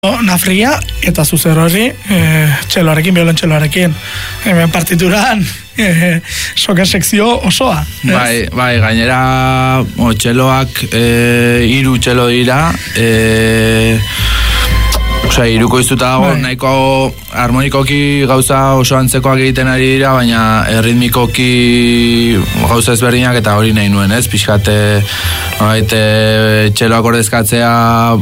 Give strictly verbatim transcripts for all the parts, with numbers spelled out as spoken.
Nafria eta zuzer hori e, txeloarekin, biolontxeloarekin hemen partituran e, soka sekzio osoa. Bai, bai, gainera o, txeloak e, iru txelo dira e, osea, iruko iztuta dago, bai. Nahiko harmonikoki gauza oso antzekoak egiten ari dira, baina erritmikoki gauza ezberdinak eta hori nahi nuen, ez? Pixkate, norbait, txeloak ordezkatzea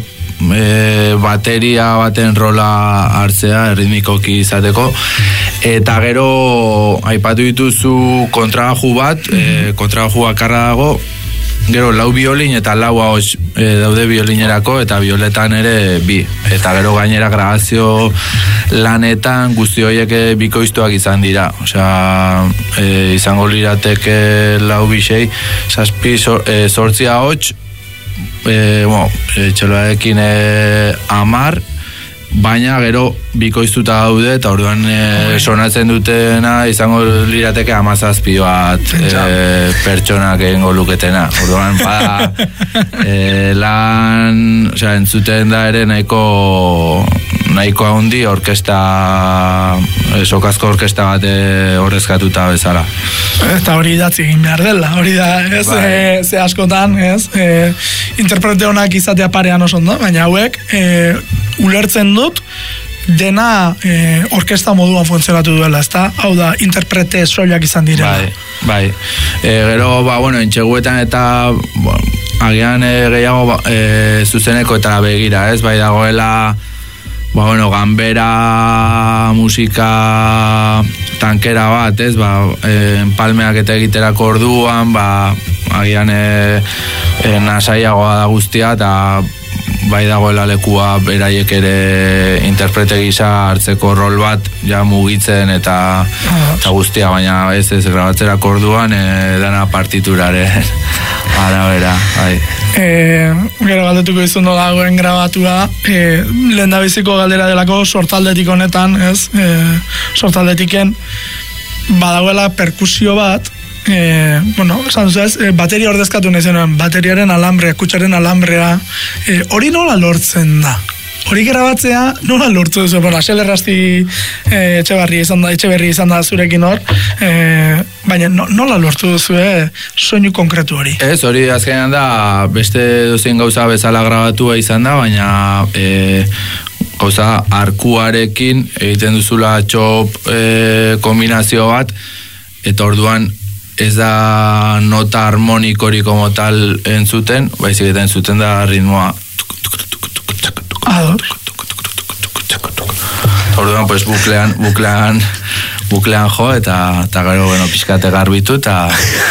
E, bateria baten rola hartzea erritmikoki izateko, eta gero aipatu dituzu kontrabaju bat, e, kontrabaju bakarra dago, gero lau biolin eta lau ahots e, daude biolinerako eta bioletan ere bi, eta gero gainera grabazio lanetan guzti horiek bikoiztuak izan dira, osea e, izango lirateke lau bisei zazpi sortzi ahots E, bueno, e, txeloarekin e, amar, baina gero bikoiztuta daude eta orduan e, sonatzen dutena izango lirateke amazazpi bat e, pertsonak egingo luketena. Orduan bada e, lan, osea, entzuten da ere nahiko nahiko handi orkesta e, sokazko orkesta bat horrezkatuta bezala. Eta hori idatzi egin behar dela, hori da, ez, bai. e, ze askotan, ez, e, interprete honak izatea parean oso ondo, baina hauek e, ulertzen dut dena e, orkesta moduan funtzionatu duela, ezta? Hau da, interprete soilak izan direla. Bai, bai. E, gero, ba, bueno, entxeguetan eta ba, agian e, gehiago ba, e, zuzeneko eta begira, ez? Bai dagoela, ba, bueno, ganbera musika tankera bat, ez? Ba, e, palmeak eta egiterako orduan, ba, agian e, e, nasaiagoa da guztia, eta bai dagoela lekua beraiek ere interprete gisa hartzeko rol bat ja mugitzen eta, eta guztia, baina ez ez grabatzerako orduan e, dana partituraren arabera, bai. E, gero galdetuko izun dagoen grabatua, e, lehen da biziko galdera delako sortaldetik honetan, ez? E, sortaldetiken badagoela perkusio bat, E, bueno, esan duzu ez, e, bateria ordezkatu nahi zenuen, bateriaren alambrea, kutsaren alambrea, e, hori nola lortzen da? Hori grabatzea nola lortu duzu? Bueno, Axel Errasti e, etxeberri izan da, etxeberri izan da zurekin hor, e, baina no, nola lortu duzu e, soinu konkretu hori? Ez, hori azkenean da, beste dozein gauza bezala grabatua izan da, baina e, gauza arkuarekin egiten duzula txop e, kombinazio bat, eta orduan ez da nota harmonikori como tal entzuten, baizik eta entzuten da ritmoa. Orduan, pues, buklean, buklean, buklean jo, eta, eta gero, bueno, pixkate garbitu, eta...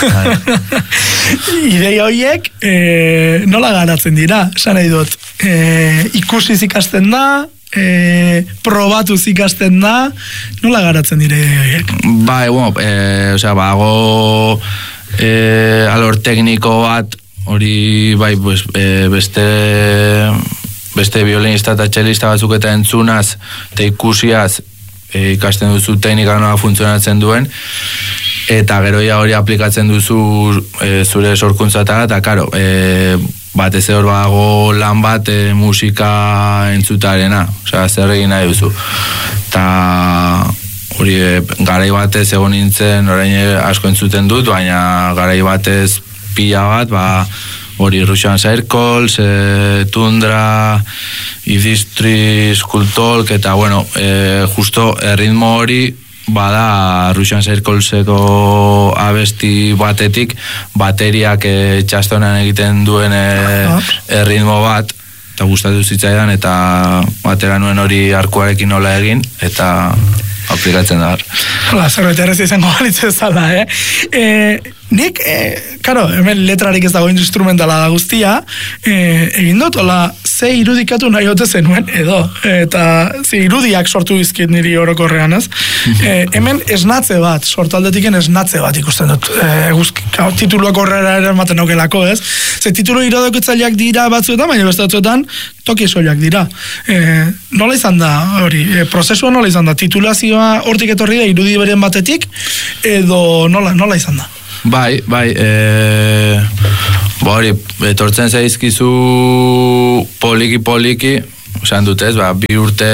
Ideia horiek, e, nola garatzen dira, esan nahi dut. E, ikusiz ikasten da, E, probatuz ikasten da, nola garatzen dire horiek? Bai, bueno, e, osea, bago e, alor tekniko bat, hori bai, pues, e, beste beste violinista eta txelista batzuk eta entzunaz eta ikusiaz e, ikasten duzu teknika nola funtzionatzen duen, eta gero ja hori aplikatzen duzu e, zure sorkuntzatara, eta karo, e, batez hor bago lan bat e, musika entzutarena, osea, zer egin nahi duzu. Eta hori e, garai batez egon nintzen, orain asko entzuten dut, baina garai batez pila bat, ba, hori Russian Circles, e, Tundra, If This Tree Could Talk, eta bueno, e, justo erritmo hori bada Russian Circleseko abesti batetik bateriak e, txastonan egiten duen e, erritmo bat, eta gustatu zitzaidan, eta batera nuen hori arkuarekin nola egin, eta aplikatzen da. Hola, zerbait errez izango balitze zala, eh? E, nik, e, karo, hemen letrarik ez dago instrumentala da guztia, e, egin dut, hola, ze irudikatu nahi hote zenuen, edo, eta ze irudiak sortu bizkit niri orokorrean, ez? E, hemen esnatze bat, sortaldetiken esnatze bat ikusten dut, e, guzki, kao, tituluak horrela ere ematen aukelako, ez? Ze titulu irodokitzaileak dira batzuetan, baina beste batzuetan toki soilak dira. E, nola izan da, hori, e, prozesua nola izan da, titulazioa hortik etorri da irudi beren batetik, edo nola, nola izan da? Bai, bai, e, ba hori, etortzen zaizkizu poliki-poliki, esan dut ez, ba, bi urte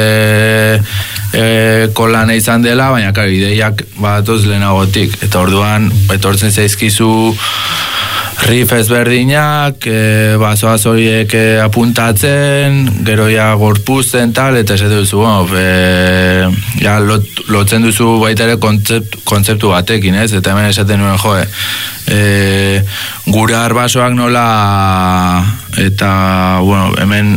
e, kolana izan dela, baina klar, ideiak batoz lehenagotik, eta orduan etortzen zaizkizu riff ezberdinak, e, bazoaz horiek e, apuntatzen, gero ja gorpuzten tal, eta ez duzu, bueno, e, ja, lot, lotzen duzu baita ere kontzeptu, kontzeptu batekin, ez? Eta hemen esaten nuen, joe, e, gure arbasoak nola, eta, bueno, hemen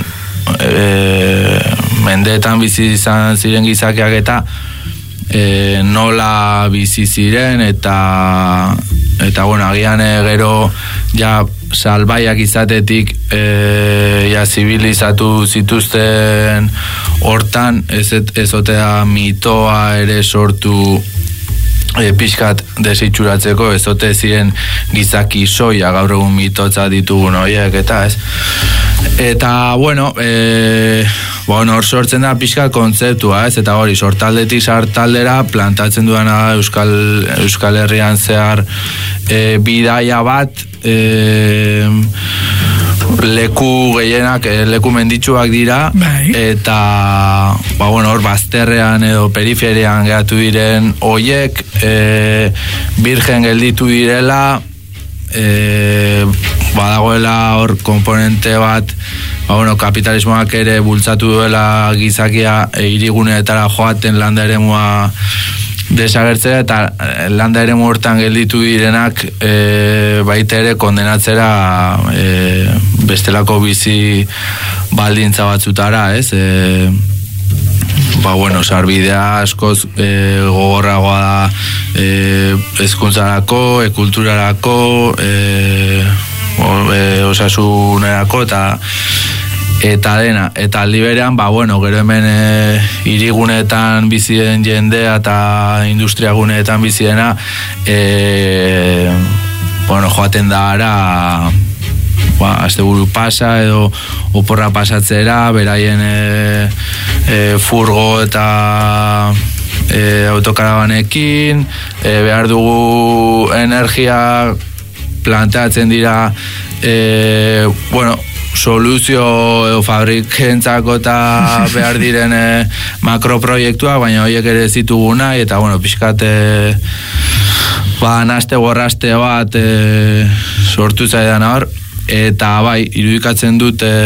e, mendeetan bizi izan ziren gizakiak eta e, nola bizi ziren, eta eta bueno, agian e, gero ja salbaiak izatetik e, ja zibilizatu zituzten hortan, ez ezotea mitoa ere sortu e, pixkat desitxuratzeko, ez ote ziren gizaki soia gaur egun mitotza ditugun horiek, eta ez. Eta, bueno, e, bueno, hor sortzen da pixkat kontzeptua, ez, eta hori, sortaldetik sartaldera plantatzen duena Euskal, Euskal Herrian zehar e, bidaia bat, e, leku gehienak, leku menditsuak dira, bai. Eta ba, bueno, hor bazterrean edo periferian geratu diren hoiek, e, virgen gelditu direla, e, badagoela hor komponente bat, ba, bueno, kapitalismoak ere bultzatu duela gizakia e, hiriguneetara joaten landa eremua desagertzera, eta landa eremu hortan gelditu direnak e, baita ere kondenatzera e, bestelako bizi baldintza batzutara, ez? E, ba, bueno, sarbidea askoz e, gogorragoa da e, hezkuntzarako, e, kulturarako, e, o, e, osasunerako, eta eta dena, eta aldi berean, ba, bueno, gero hemen e, iriguneetan bizien jendea eta industriaguneetan biziena, e, bueno, joaten da ara, ba, asteburu pasa edo oporra pasatzera, beraien e, e, furgo eta e, autokarabanekin, e, behar dugu energia planteatzen dira, e, bueno, soluzio edo fabrikentzako eta behar diren e, makroproiektua, baina horiek ere zituguna, eta bueno, pixkat e, ba, naste gorraste bat e, sortu zaidan hor, eta bai, irudikatzen dut e,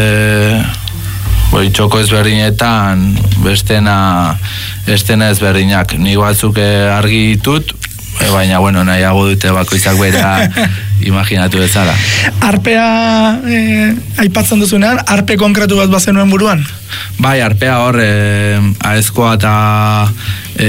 boi, txoko ezberdinetan bestena estena ezberdinak, nik batzuk e, argi ditut, e, baina bueno, nahiago dute bakoitzak bera imaginatu bezala. Arpea e, aipatzen duzunean, arpe konkretu bat bazenuen buruan? Bai, arpea hor, e, aezkoa eta e,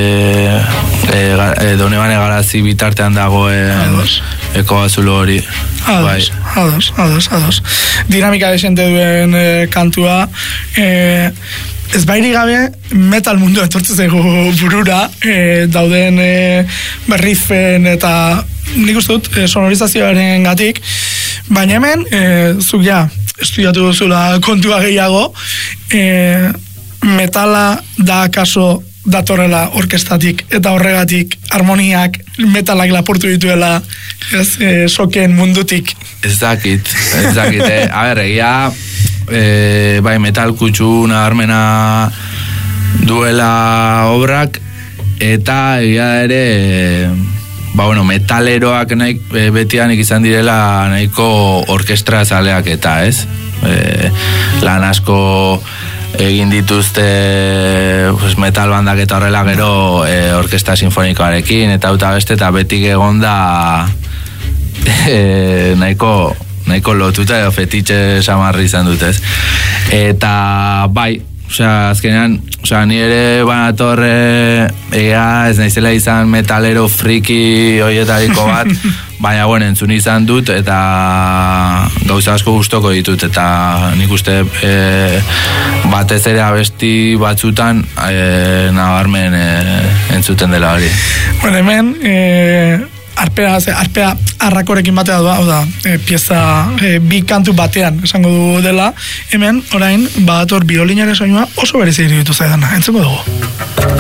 e, e, Donibane Garazi bitartean dagoen eko azulo hori. Ados, bai. ados, ados, ados. Dinamika desente duen e, kantua, e, ez bairi gabe metal mundu etortzen zaigu burura, e, dauden e, berrifen eta nik uste dut e, sonorizazioaren gatik, baina hemen e, zuk ja estudiatu duzula kontua gehiago, e, metala da kaso datorrela orkestatik, eta horregatik harmoniak metalak lapurtu dituela, ez, e, soken mundutik. Ez dakit, ez dakit, eh? A ber, egia e, bai, metal kutsu nabarmena duela obrak, eta egia ere e, ba, bueno, metaleroak nahi, e, betianik izan direla nahiko orkestra zaleak eta, ez? E, lan asko egin dituzte pues, metal bandak eta horrela gero e, orkestra sinfonikoarekin eta auta beste, eta betik egonda e, nahiko nahiko lotuta edo fetitxe samarri izan dutez. Eta bai, osea, azkenean, osea, ni ere banatorre ega ez naizela izan metalero friki hoietariko bat, baina, bueno, entzun izan dut, eta gauza asko gustoko ditut, eta nik uste e, batez ere abesti batzutan e, nabarmen e, entzuten dela hori. Bueno, hemen, e, arpea, ze, arpea arrakorekin batea doa, hau da, e, pieza e, bi kantu batean esango du dela, hemen, orain, badator biolinaren soinua oso berezi ditu zaidana, entzuko dugu.